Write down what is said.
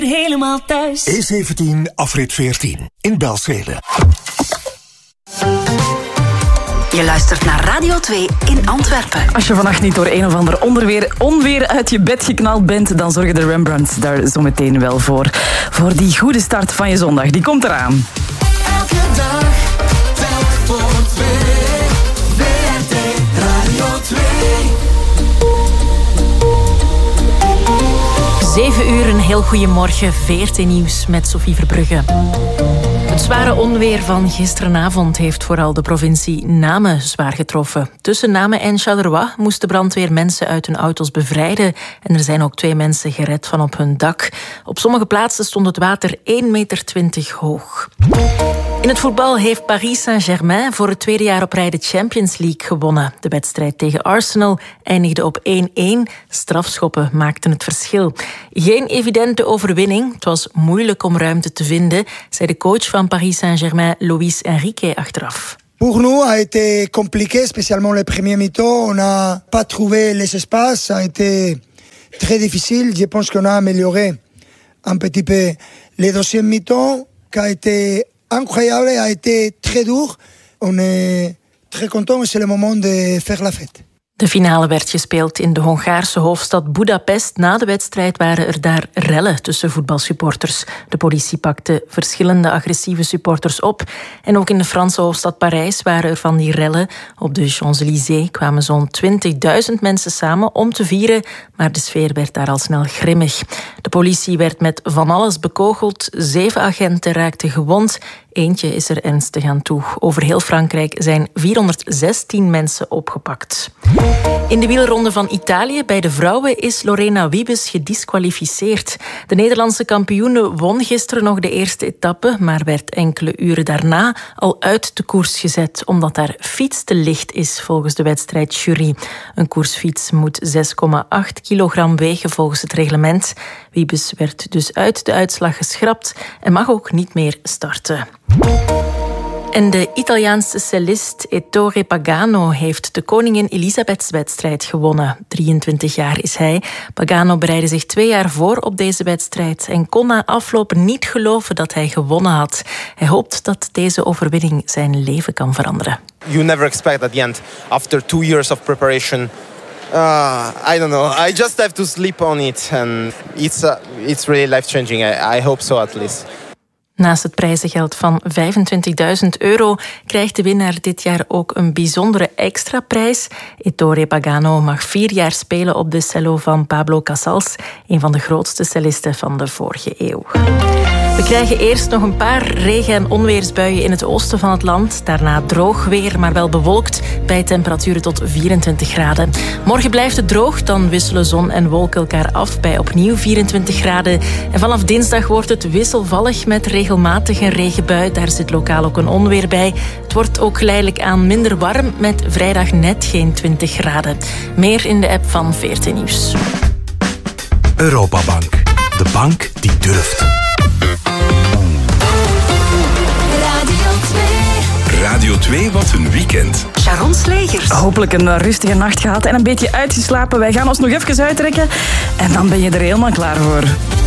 Helemaal thuis. E17 afrit 14 in Belzele. Je luistert naar Radio 2 in Antwerpen. Als je vannacht niet door een of ander onweer uit je bed geknald bent, dan zorgen de Rembrandts daar zo meteen wel voor. Voor die goede start van je zondag. Die komt eraan. Elke dag, telk voor 2. WRT Radio 2. 7 uur, een heel goeiemorgen. VRT Nieuws met Sophie Verbrugge. Het zware onweer van gisterenavond heeft vooral de provincie Namen zwaar getroffen. Tussen Namen en Charleroi moest de brandweer mensen uit hun auto's bevrijden. En er zijn ook 2 mensen gered van op hun dak. Op sommige plaatsen stond het water 1,20 meter hoog. In het voetbal heeft Paris Saint-Germain voor het tweede jaar op rij de Champions League gewonnen. De wedstrijd tegen Arsenal eindigde op 1-1. Strafschoppen maakten het verschil. Geen evidente overwinning. Het was moeilijk om ruimte te vinden, zei de coach van Paris Saint-Germain, Luis Enrique, achteraf. Pour nous, a été compliqué, spécialement le premier mi-temps. On n'a pas trouvé les espaces. Ça a été très difficile. Je pense qu'on a amélioré un petit peu. Le deuxième mi-temps, qui a été incroyable, a été très dur. On est très content et c'est le moment de faire la fête. De finale werd gespeeld in de Hongaarse hoofdstad Budapest. Na de wedstrijd waren er daar rellen tussen voetbalsupporters. De politie pakte verschillende agressieve supporters op. En ook in de Franse hoofdstad Parijs waren er van die rellen. Op de Champs-Élysées kwamen zo'n 20.000 mensen samen om te vieren, maar de sfeer werd daar al snel grimmig. De politie werd met van alles bekogeld. 7 agenten raakten gewond. Eentje is er ernstig aan toe. Over heel Frankrijk zijn 416 mensen opgepakt. In de wielronde van Italië bij de vrouwen is Lorena Wiebes gedisqualificeerd. De Nederlandse kampioene won gisteren nog de eerste etappe, maar werd enkele uren daarna al uit de koers gezet, omdat haar fiets te licht is volgens de wedstrijdjury. Een koersfiets moet 6,8 kilogram wegen volgens het reglement. Wiebes werd dus uit de uitslag geschrapt en mag ook niet meer starten. En de Italiaanse cellist Ettore Pagano heeft de Koningin Elisabethswedstrijd gewonnen. 23 jaar is hij. Pagano bereidde zich 2 jaar voor op deze wedstrijd en kon na afloop niet geloven dat hij gewonnen had. Hij hoopt dat deze overwinning zijn leven kan veranderen. You never expect at the end, after 2 years of preparation, I don't know. I just have to sleep on it, and it's really life-changing. I hope so at least. Naast het prijzengeld van €25.000 krijgt de winnaar dit jaar ook een bijzondere extra prijs. Ettore Pagano mag 4 jaar spelen op de cello van Pablo Casals, een van de grootste cellisten van de vorige eeuw. We krijgen eerst nog een paar regen- en onweersbuien in het oosten van het land. Daarna droog weer, maar wel bewolkt, bij temperaturen tot 24 graden. Morgen blijft het droog, dan wisselen zon en wolken elkaar af bij opnieuw 24 graden. En vanaf dinsdag wordt het wisselvallig met regelmatig een regenbui. Daar zit lokaal ook een onweer bij. Het wordt ook geleidelijk aan minder warm, met vrijdag net geen 20 graden. Meer in de app van VRT Nieuws. Europabank. De bank die durft. Radio 2, wat een weekend. Sharon Slegers. Hopelijk een rustige nacht gehad en een beetje uitgeslapen. Wij gaan ons nog even uittrekken en dan ben je er helemaal klaar voor.